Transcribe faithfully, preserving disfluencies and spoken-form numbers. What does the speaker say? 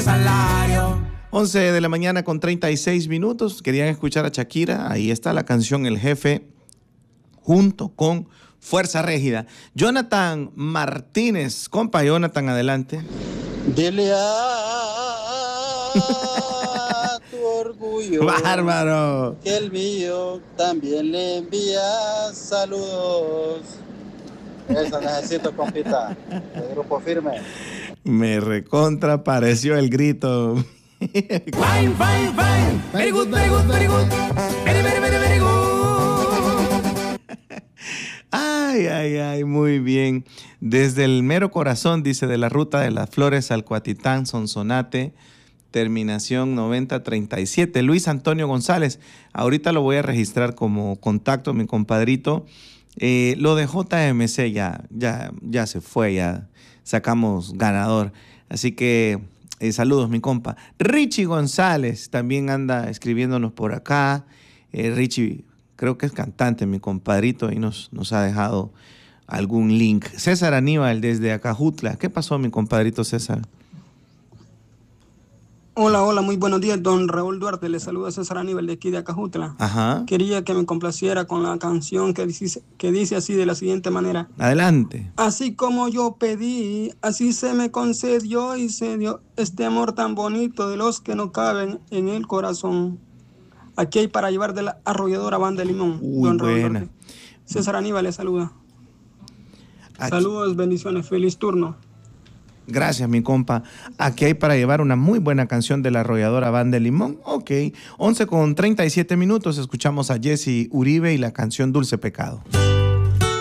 salario. once de la mañana con treinta y seis minutos. Querían escuchar a Shakira. Ahí está la canción El Jefe junto con Fuerza Régida. Jonathan Martínez. Compa Jonathan, adelante. Dile a tu orgullo Bárbaro. que el mío también le envía saludos. Eso necesito, compita. El grupo firme. Me recontra pareció el grito. Fine, fine, fine. Very good, very good, very good. Very, very, very, very good. Ay, ay, ay, muy bien. Desde el mero corazón, dice, de la ruta de las flores al Cuatitán, Sonsonate, terminación noventa treinta y siete. Luis Antonio González, ahorita lo voy a registrar como contacto, mi compadrito. Eh, lo de J M C ya, ya, ya se fue, ya sacamos ganador. Así que eh, saludos, mi compa. Richie González también anda escribiéndonos por acá. Eh, Richie, creo que es cantante, mi compadrito, y nos, nos ha dejado algún link. César Aníbal desde Acajutla. ¿Qué pasó, mi compadrito César? Hola, hola, muy buenos días, don Raúl Duarte. Le saluda César Aníbal de aquí de Acajutla. Ajá. Quería que me complaciera con la canción que dice, que dice así de la siguiente manera. Adelante. Así como yo pedí, así se me concedió y se dio este amor tan bonito de los que no caben en el corazón. Aquí hay para llevar de la arrolladora Banda de Limón. Uy, don Raúl buena. Duarte. César Aníbal le saluda. Aquí. Saludos, bendiciones, feliz turno. Gracias, mi compa. Aquí hay para llevar una muy buena canción de la arrolladora Banda de Limón. Ok. once con treinta y siete minutos. Escuchamos a Jesse Uribe y la canción Dulce Pecado.